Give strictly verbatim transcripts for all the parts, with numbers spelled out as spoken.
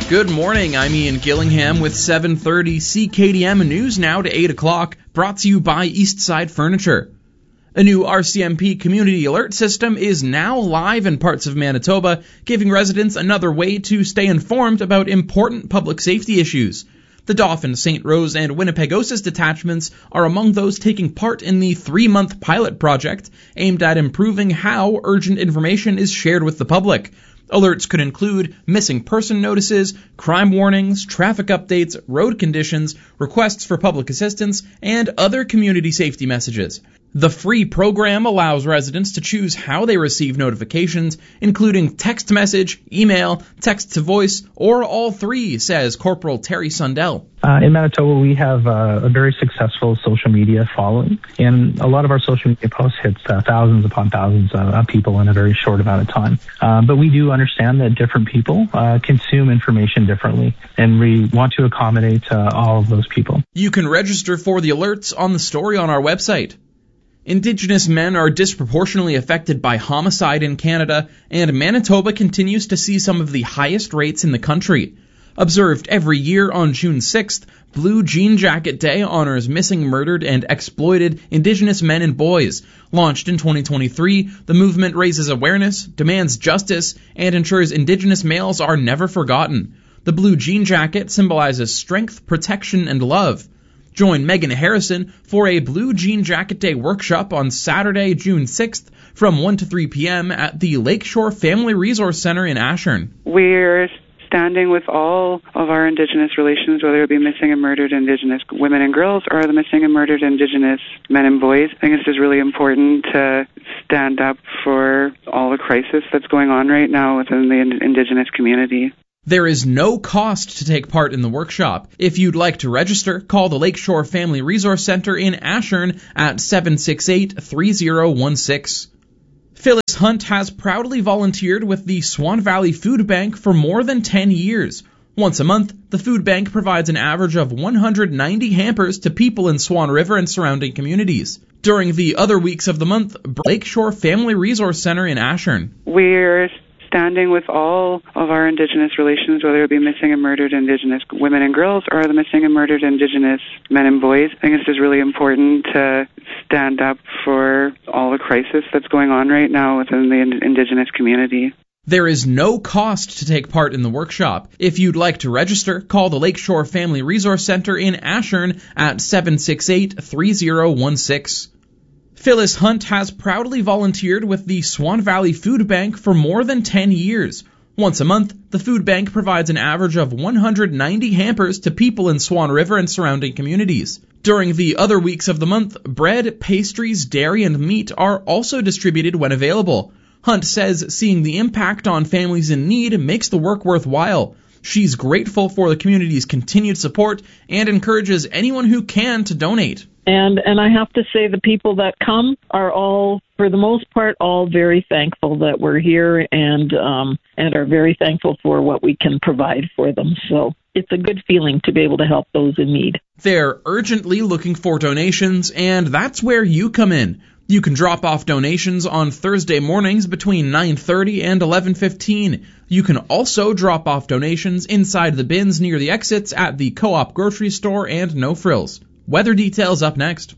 Good morning, I'm Ian Gillingham with seven thirty C K D M News now to eight o'clock, brought to you by Eastside Furniture. A new R C M P community alert system is now live in parts of Manitoba, giving residents another way to stay informed about important public safety issues. The Dauphin, Saint Rose, and Winnipegosis detachments are among those taking part in the three-month pilot project aimed at improving how urgent information is shared with the public. Alerts could include missing person notices, crime warnings, traffic updates, road conditions, requests for public assistance, and other community safety messages. The free program allows residents to choose how they receive notifications, including text message, email, text to voice, or all three, says Corporal Terry Sundell. Uh, in Manitoba, we have uh, a very successful social media following, and a lot of our social media posts hits uh, thousands upon thousands uh, of people in a very short amount of time. Uh, but we do understand that different people uh, consume information differently, and we want to accommodate uh, all of those people. You can register for the alerts on the story on our website. Indigenous men are disproportionately affected by homicide in Canada, and Manitoba continues to see some of the highest rates in the country. Observed every year on June sixth, Blue Jean Jacket Day honors missing, murdered, and exploited Indigenous men and boys. Launched in twenty twenty-three, the movement raises awareness, demands justice, and ensures Indigenous males are never forgotten. The Blue Jean Jacket symbolizes strength, protection, and love. Join Megan Harrison for a Blue Jean Jacket Day workshop on Saturday, June sixth from one to three p.m. at the Lakeshore Family Resource Center in Ashern. We're standing with all of our Indigenous relations, whether it be missing and murdered Indigenous women and girls or the missing and murdered Indigenous men and boys. I think it's just really important to stand up for all the crisis that's going on right now within the Indigenous community. There is no cost to take part in the workshop. If you'd like to register, call the Lakeshore Family Resource Center in Ashern at seven six eight, three zero one six. Phyllis Hunt has proudly volunteered with the Swan Valley Food Bank for more than ten years. Once a month, the food bank provides an average of one hundred ninety hampers to people in Swan River and surrounding communities. During the other weeks of the month, Lakeshore Family Resource Center in Ashern. We're standing with all of our Indigenous relations, whether it be missing and murdered Indigenous women and girls or the missing and murdered Indigenous men and boys. I think it's just really important to stand up for all the crisis that's going on right now within the Indigenous community. There is no cost to take part in the workshop. If you'd like to register, call the Lakeshore Family Resource Center in Ashern at seven six eight, three zero one six. Phyllis Hunt has proudly volunteered with the Swan Valley Food Bank for more than ten years. Once a month, the food bank provides an average of one hundred ninety hampers to people in Swan River and surrounding communities. During the other weeks of the month, bread, pastries, dairy, and meat are also distributed when available. Hunt says seeing the impact on families in need makes the work worthwhile. She's grateful for the community's continued support and encourages anyone who can to donate. And and I have to say the people that come are all, for the most part, all very thankful that we're here and um, and are very thankful for what we can provide for them. So it's a good feeling to be able to help those in need. They're urgently looking for donations, and that's where you come in. You can drop off donations on Thursday mornings between nine thirty and eleven fifteen. You can also drop off donations inside the bins near the exits at the Co-op grocery store and No Frills. Weather details up next.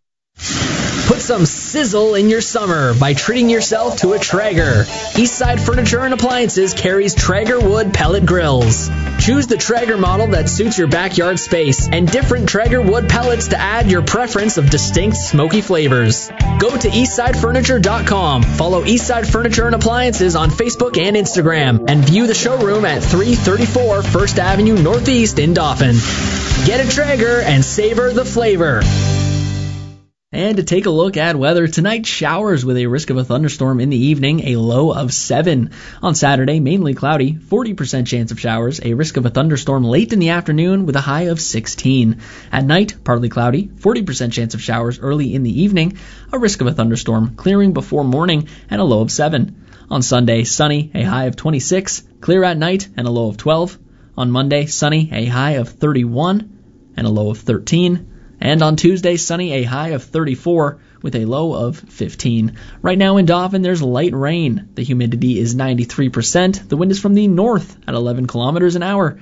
Put some sizzle in your summer by treating yourself to a Traeger. Eastside Furniture and Appliances carries Traeger wood pellet grills. Choose the Traeger model that suits your backyard space and different Traeger wood pellets to add your preference of distinct smoky flavors. Go to eastside furniture dot com, follow Eastside Furniture and Appliances on Facebook and Instagram, and view the showroom at three thirty-four First Avenue Northeast in Dauphin. Get a Traeger and savor the flavor. And to take a look at weather tonight, showers with a risk of a thunderstorm in the evening, a low of seven. On Saturday, mainly cloudy, forty percent chance of showers, a risk of a thunderstorm late in the afternoon with a high of sixteen. At night, partly cloudy, forty percent chance of showers early in the evening, a risk of a thunderstorm clearing before morning, and a low of seven. On Sunday, sunny, a high of twenty-six, clear at night, and a low of twelve. On Monday, sunny, a high of thirty-one, and a low of thirteen. And on Tuesday, sunny, a high of thirty-four with a low of fifteen. Right now in Dauphin, there's light rain. The humidity is ninety-three percent. The wind is from the north at eleven kilometers an hour.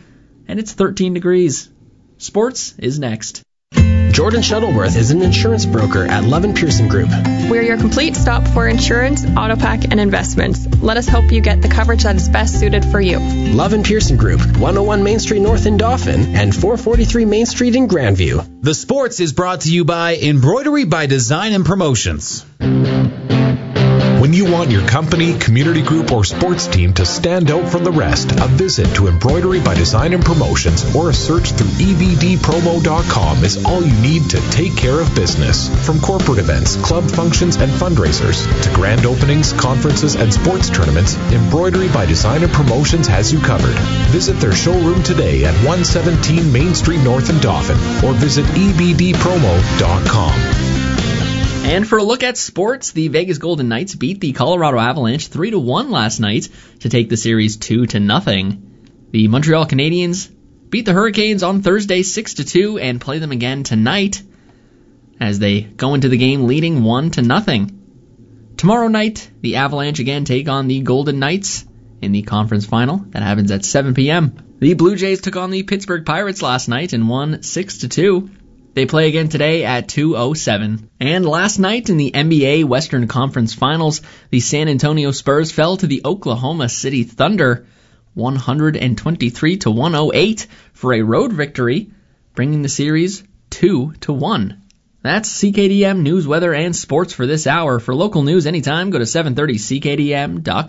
and it's thirteen degrees. Sports is next. Jordan Shuttleworth is an insurance broker at Love and Pearson Group. We're your complete stop for insurance, auto pack, and investments. Let us help you get the coverage that is best suited for you. Love and Pearson Group, one oh one Main Street North in Dauphin and four forty-three Main Street in Grandview. The Sports is brought to you by Embroidery by Design and Promotions. When you want your company, community group, or sports team to stand out from the rest, a visit to Embroidery by Design and Promotions or a search through E B D promo dot com is all you need to take care of business. From corporate events, club functions, and fundraisers to grand openings, conferences, and sports tournaments, Embroidery by Design and Promotions has you covered. Visit their showroom today at one seventeen Main Street North in Dauphin or visit E B D promo dot com. And for a look at sports, the Vegas Golden Knights beat the Colorado Avalanche three to one last night to take the series two to nothing. The Montreal Canadiens beat the Hurricanes on Thursday six to two and play them again tonight as they go into the game leading one to nothing. Tomorrow night, the Avalanche again take on the Golden Knights in the conference final. That happens at seven p.m. The Blue Jays took on the Pittsburgh Pirates last night and won six to two. They play again today at two oh seven. And last night in the N B A Western Conference Finals, the San Antonio Spurs fell to the Oklahoma City Thunder one twenty-three to one oh eight for a road victory, bringing the series two to one. That's C K D M news, weather, and sports for this hour. For local news anytime, go to seven thirty C K D M dot com.